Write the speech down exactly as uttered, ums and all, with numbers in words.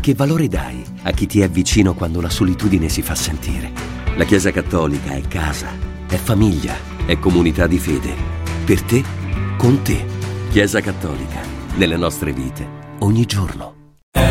Che valore dai a chi ti è vicino quando la solitudine si fa sentire? La Chiesa Cattolica è casa, è famiglia, è comunità di fede. Per te, con te. Chiesa Cattolica, nelle nostre vite, ogni giorno.